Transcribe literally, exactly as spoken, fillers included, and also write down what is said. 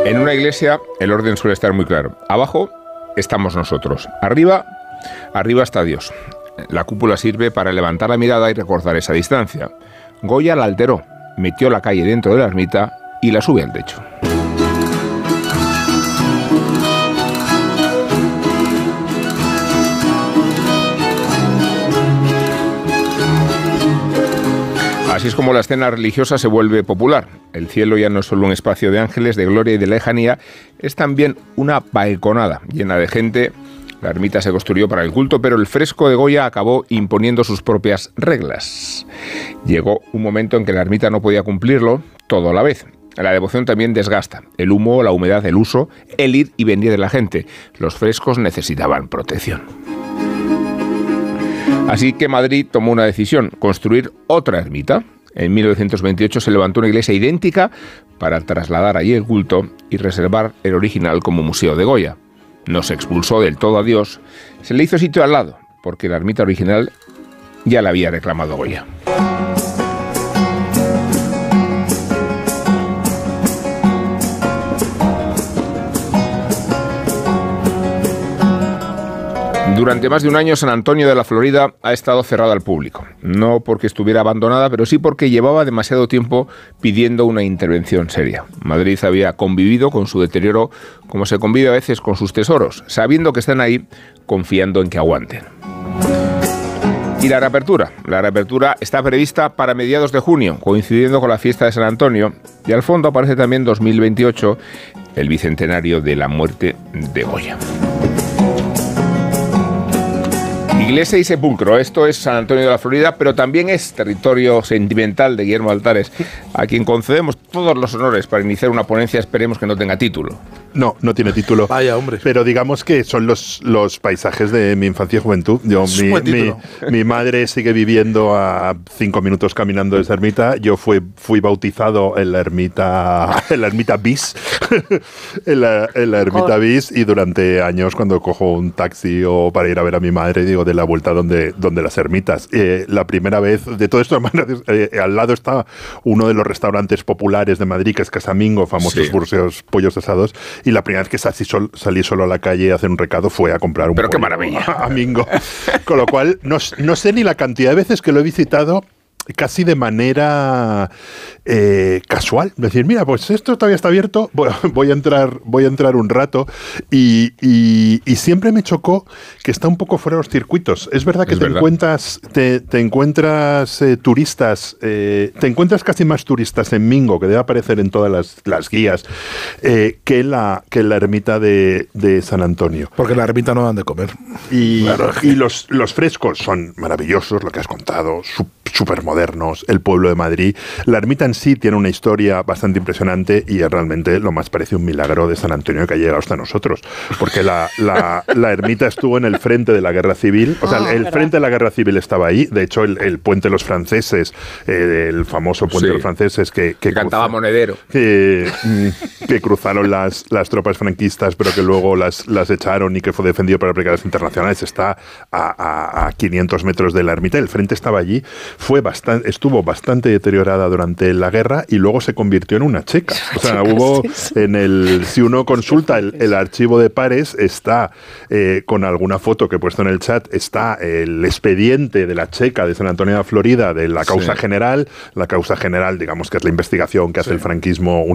En una iglesia el orden suele estar muy claro. Abajo estamos nosotros. Arriba, arriba está Dios. La cúpula sirve para levantar la mirada y recordar esa distancia. Goya la alteró, metió la calle dentro de la ermita y la sube al techo. Así es como la escena religiosa se vuelve popular. El cielo ya no es solo un espacio de ángeles, de gloria y de lejanía, es también una balconada llena de gente. La ermita se construyó para el culto, pero el fresco de Goya acabó imponiendo sus propias reglas. Llegó un momento en que la ermita no podía cumplirlo todo a la vez. La devoción también desgasta. El humo, la humedad, el uso, el ir y venir de la gente. Los frescos necesitaban protección. Así que Madrid tomó una decisión, construir otra ermita. En mil novecientos veintiocho se levantó una iglesia idéntica para trasladar allí el culto y reservar el original como museo de Goya. No se expulsó del todo a Dios, se le hizo sitio al lado, porque la ermita original ya la había reclamado Goya. Durante más de un año, San Antonio de la Florida ha estado cerrada al público. No porque estuviera abandonada, pero sí porque llevaba demasiado tiempo pidiendo una intervención seria. Madrid había convivido con su deterioro como se convive a veces con sus tesoros, sabiendo que están ahí, confiando en que aguanten. Y la reapertura. La reapertura está prevista para mediados de junio, coincidiendo con la fiesta de San Antonio. Y al fondo aparece también dos mil veintiocho, el bicentenario de la muerte de Goya. Iglesia y sepulcro, esto es San Antonio de la Florida, pero también es territorio sentimental de Guillermo Altares, a quien concedemos todos los honores para iniciar una ponencia, esperemos que no tenga título. No, no tiene título. Vaya, hombre. Pero digamos que son los, los paisajes de mi infancia y juventud. Yo, mi, mi, mi madre sigue viviendo a cinco minutos caminando de esa ermita. Yo fui, fui bautizado en la ermita, en la ermita bis, en la, en la ermita bis, y durante años cuando cojo un taxi o para ir a ver a mi madre, digo, de la vuelta donde, donde las ermitas. Eh, la primera vez, de todo esto, eh, al lado está uno de los restaurantes populares de Madrid, que es Casamingo, famosos sí. por esos pollos asados. Y la primera vez que salí, sol, salí solo a la calle a hacer un recado fue a comprar un Pero pollo qué maravilla. a Mingo. Con lo cual, no, no sé ni la cantidad de veces que lo he visitado casi de manera eh, casual. Decir, mira, pues esto todavía está abierto, voy, voy a entrar voy a entrar un rato. Y, y, y siempre me chocó que está un poco fuera de los circuitos. Es verdad que es te, verdad. Encuentras, te, te encuentras eh, turistas, eh, te encuentras casi más turistas en Mingo, que debe aparecer en todas las, las guías, eh, que, la, que la ermita de, de San Antonio. Porque la ermita no dan de comer. Y, claro. y los, los frescos son maravillosos, lo que has contado, súper modernos, el pueblo de Madrid. La ermita en sí tiene una historia bastante impresionante y es realmente lo más parece un milagro de San Antonio que ha llegado hasta nosotros. Porque la, la, la ermita estuvo en el frente de la Guerra Civil, o sea, oh, el verdad. frente de la Guerra Civil estaba ahí. De hecho, el, el puente de los franceses, eh, el famoso puente sí. de los franceses que, que, que cantaba cruza, Monedero. Que, que cruzaron las, las tropas franquistas, pero que luego las, las echaron y que fue defendido por las brigadas internacionales, está a, a, a quinientos metros de la ermita. El frente estaba allí. Fue bastante, estuvo bastante deteriorada durante la guerra y luego se convirtió en una checa. O sea, hubo en el, si uno consulta el, el archivo de Pares, está eh, con alguna foto que he puesto en el chat, está el expediente de la checa de San Antonio de la Florida de la causa sí. general. La causa general, digamos que es la investigación que hace sí. el franquismo